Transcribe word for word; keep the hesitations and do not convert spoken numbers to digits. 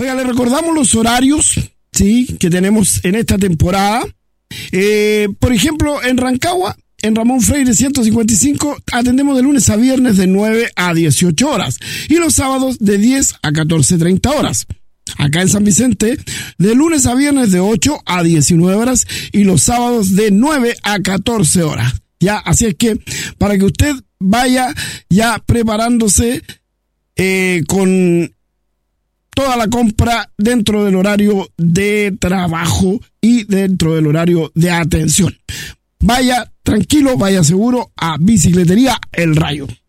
Oiga, le recordamos los horarios, sí, que tenemos en esta temporada. Eh, por ejemplo, en Rancagua, en Ramón Freire ciento cincuenta y cinco, atendemos de lunes a viernes de nueve a dieciocho horas y los sábados de diez a catorce treinta horas. Acá en San Vicente, de lunes a viernes de ocho a diecinueve horas y los sábados de nueve a catorce horas. Ya, así es que para que usted vaya ya preparándose eh, con toda la compra dentro del horario de trabajo y dentro del horario de atención. Vaya tranquilo, vaya seguro a Bicicletería El Rayo.